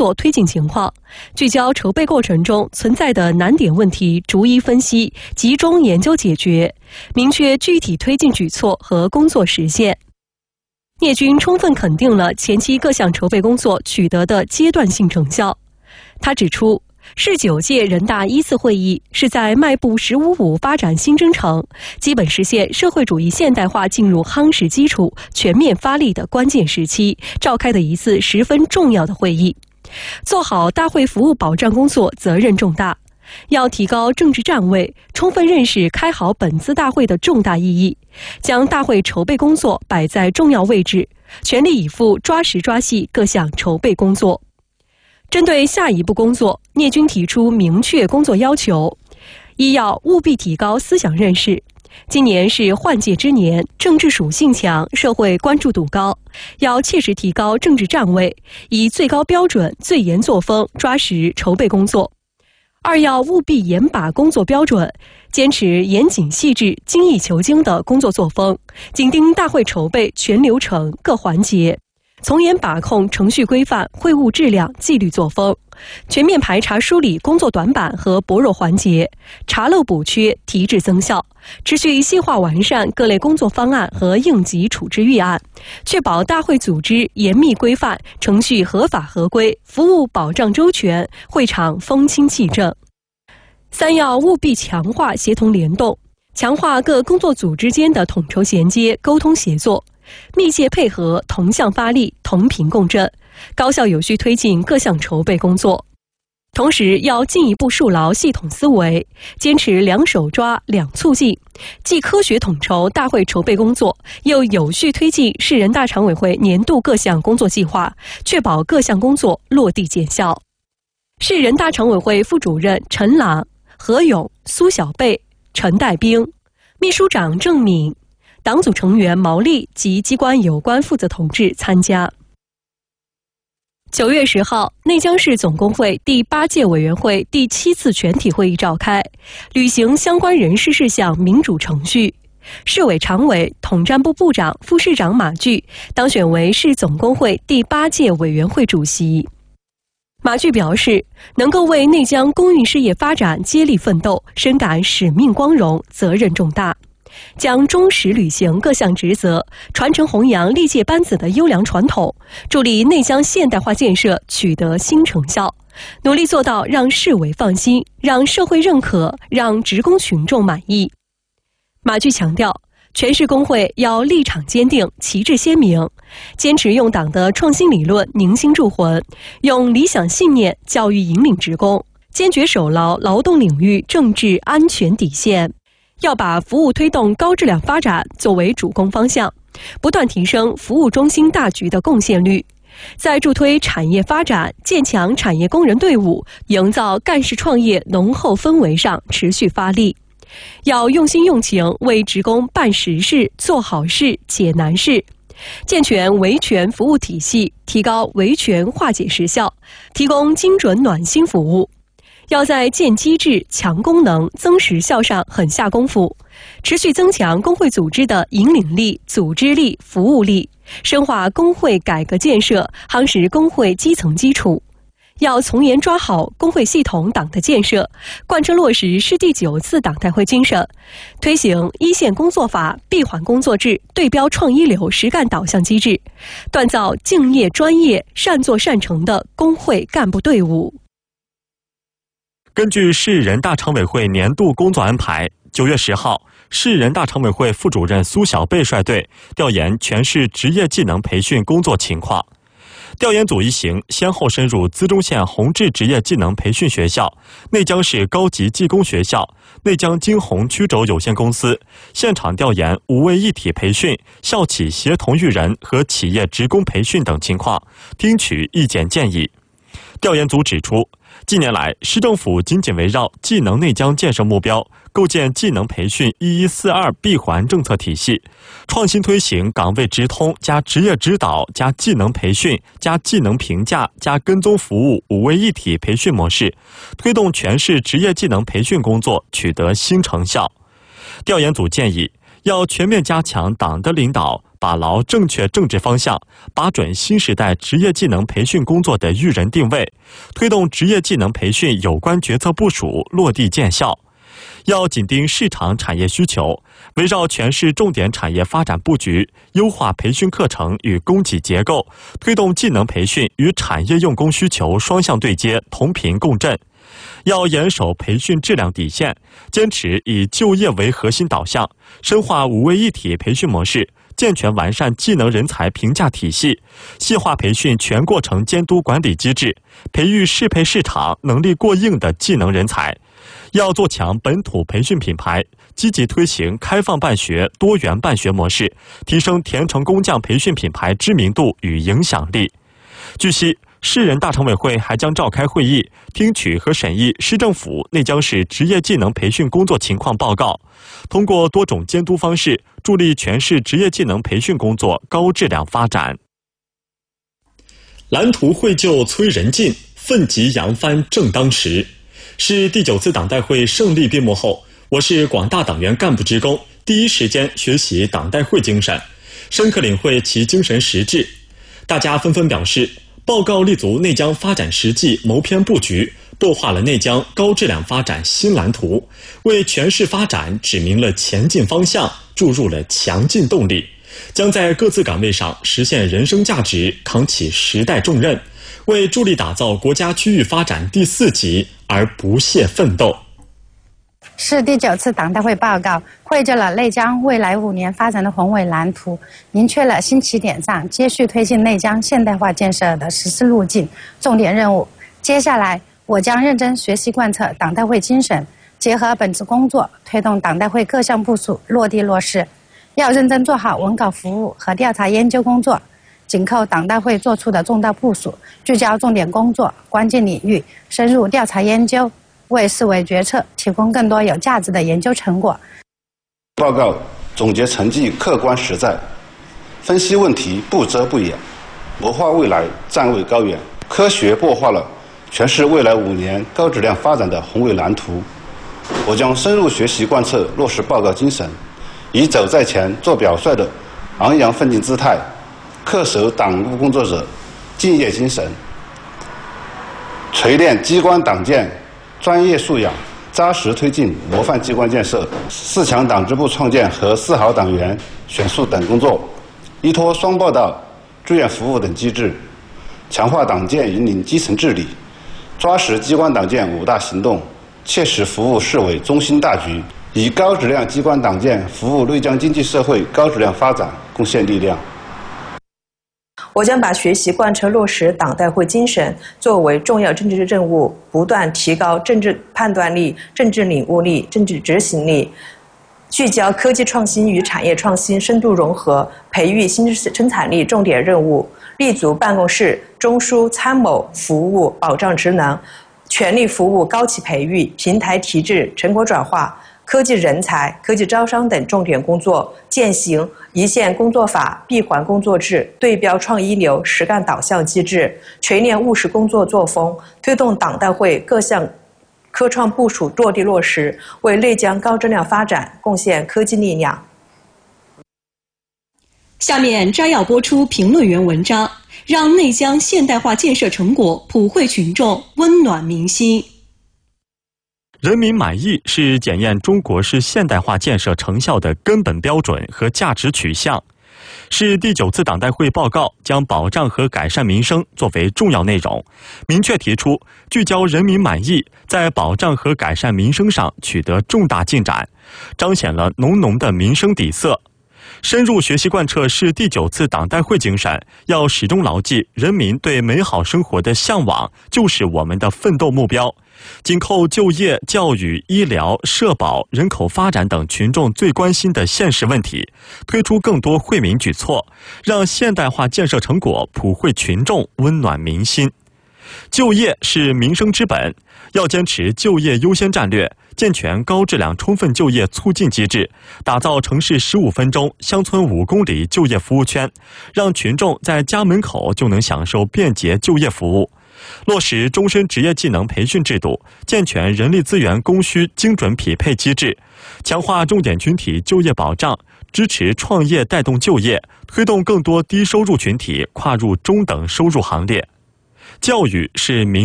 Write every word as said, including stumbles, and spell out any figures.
作推进情况，聚焦筹备过程中存在的难点问题，逐一分析，集中研究解决，明确具体推进举措和工作实现。聂军充分肯定了前期各项筹备工作取得的阶段性成效。他指出，市九届人大一次会议是在迈步“十五五”发展新征程，基本实现社会主义现代化进入夯实基础、全面发力的关键时期召开的一次十分重要的会议。做好大会服务保障工作责任重大，要提高政治站位，充分认识开好本次大会的重大意义，将大会筹备工作摆在重要位置，全力以赴抓实抓细各项筹备工作。针对下一步工作，聂军提出明确工作要求：一要务必提高思想认识。今年是换届之年，政治属性强，社会关注度高，要切实提高政治站位，以最高标准、最严作风抓实筹备工作。二要务必严把工作标准，坚持严谨细致、精益求精的工作作风，紧盯大会筹备全流程各环节，从严把控程序规范、会务质量、纪律作风，全面排查梳理工作短板和薄弱环节，查漏补缺，提质增效，持续细化完善各类工作方案和应急处置预案，确保大会组织严密规范，程序合法合规，服务保障周全，会场风清气正。三要务必强化协同联动，强化各工作组之间的统筹衔接、沟通协作，密切配合，同向发力，同频共振，高效有序推进各项筹备工作。同时要进一步树牢系统思维，坚持两手抓、两促进，既科学统筹大会筹备工作，又有序推进市人大常委会年度各项工作计划，确保各项工作落地见效。市人大常委会副主任陈朗、何勇、苏小贝、陈代兵，秘书长郑敏，党组成员毛利及机关有关负责同志参加。九月十号，内江市总工会第八届委员会第七次全体会议召开，履行相关人事事项民主程序。市委常委、统战部部长、副市长马炬当选为市总工会第八届委员会主席。马炬表示，能够为内江公运事业发展接力奋斗，深感使命光荣，责任重大，将忠实履行各项职责，传承弘扬历届班子的优良传统，助力内江现代化建设取得新成效，努力做到让市委放心，让社会认可，让职工群众满意。马炬强调，全市工会要立场坚定，旗帜鲜明，坚持用党的创新理论凝心铸魂，用理想信念教育引领职工，坚决守牢劳动领域政治安全底线。要把服务推动高质量发展作为主攻方向，不断提升服务中心大局的贡献率，在助推产业发展、建强产业工人队伍、营造干事创业浓厚氛围上持续发力。要用心用情为职工办实事、做好事、解难事，健全维权服务体系，提高维权化解时效，提供精准暖心服务。要在建机制、强功能、增实效上狠下功夫，持续增强工会组织的引领力、组织力、服务力，深化工会改革建设，夯实工会基层基础。要从严抓好工会系统党的建设，贯彻落实市第九次党代会精神，推行一线工作法、闭环工作制、对标创一流实干导向机制，锻造敬业专业、善作善成的工会干部队伍。 根据市人大常委会年度工作安排，九月十号，市人大常委会副主任苏小贝率队调研全市职业技能培训工作情况。调研组一行先后深入资中县宏志职业技能培训学校、内江市高级技工学校、内江金鸿曲轴有限公司，现场调研五位一体培训、校企协同育人和企业职工培训等情况，听取意见建议。调研组指出，近年来，市政府紧紧围绕技能内江建设目标，构建技能培训一一四二闭环政策体系，创新推行岗位直通加职业指导加技能培训加技能评价加跟踪服务五位一体培训模式，推动全市职业技能培训工作取得新成效。调研组建议，要全面加强党的领导， 把牢正确政治方向，把准新时代职业技能培训工作的育人定位，推动职业技能培训有关决策部署落地见效。要紧盯市场产业需求，围绕全市重点产业发展布局，优化培训课程与供给结构，推动技能培训与产业用工需求双向对接、同频共振。要严守培训质量底线，坚持以就业为核心导向，深化五位一体培训模式，健全完善技能人才评价体系，细化培训全过程监督管理机制，培育适配市场、能力过硬的技能人才。要做强本土培训品牌，积极推行开放办学、多元办学模式，提升田城工匠培训品牌知名度与影响力。据悉，市人大常委会还将召开会议，听取和审议市政府内江市职业技能培训工作情况报告，通过多种监督方式，助力全市职业技能培训工作高质量发展。蓝图绘就催人进，奋楫扬帆正当时。市第九次党代会胜利闭幕后，我市广大党员干部职工第一时间学习党代会精神，深刻领会其精神实质。大家纷纷表示，报告立足内江发展实际，谋篇布局，擘画了内江高质量发展新蓝图，为全市发展指明了前进方向，注入了强劲动力，将在各自岗位上实现人生价值，扛起时代重任，为助力打造国家区域发展第四极而不懈奋斗。 市第九次党代会报告绘就了内江未来五年发展的宏伟蓝图，明确了新起点上接续推进内江现代化建设的实施路径、重点任务。接下来，我将认真学习贯彻党代会精神，结合本职工作，推动党代会各项部署落地落实。要认真做好文稿服务和调查研究工作，紧扣党代会作出的重大部署，聚焦重点工作、关键领域，深入调查研究，为市委决策提供更多有价值的研究成果。 报告总结成绩客观实在，分析问题不遮不掩，谋划未来站位高远，科学擘画了全市未来五年高质量发展的宏伟蓝图。我将深入学习贯彻落实报告精神，以走在前、做表率的昂扬奋进姿态，恪守党务工作者敬业精神，锤炼机关党建专业素养，扎实推进模范机关建设、四强党支部创建和四好党员选树等工作，依托双报道、志愿服务等机制，强化党建引领基层治理，抓实机关党建五大行动，切实服务市委中心大局，以高质量机关党建服务内江经济社会高质量发展贡献力量。 我将把学习贯彻落实党代会精神作为重要政治任务，不断提高政治判断力、政治领悟力、政治执行力，聚焦科技创新与产业创新深度融合，培育新生产力重点任务，立足办公室、中枢参谋服务保障职能，全力服务高企培育、平台提质、成果转化、科技人才、科技招商等重点工作，践行一线工作法、闭环工作制、对标创一流实干导向机制，锤炼务实工作作风，推动党代会各项科创部署落地落实，为内江高质量发展贡献科技力量。 下面摘要播出评论员文章，让内江现代化建设成果普惠群众，温暖民心。 人民满意是检验中国式现代化建设成效的根本标准和价值取向。市第九次党代会报告将保障和改善民生作为重要内容，明确提出聚焦人民满意，在保障和改善民生上取得重大进展，彰显了浓浓的民生底色。深入学习贯彻市第九次党代会精神，要始终牢记人民对美好生活的向往就是我们的奋斗目标，紧扣就业、教育、医疗、社保、人口发展等群众最关心的现实问题，推出更多惠民举措，让现代化建设成果普惠群众，温暖民心。就业是民生之本，要坚持就业优先战略，健全高质量充分就业促进机制，打造城市十五分钟、乡村五公里就业服务圈，让群众在家门口就能享受便捷就业服务。落实终身职业技能培训制度，健全人力资源供需精准匹配机制，强化重点群体就业保障， 支持创业带动就业，推动更多低收入群体跨入中等收入行列。教育是民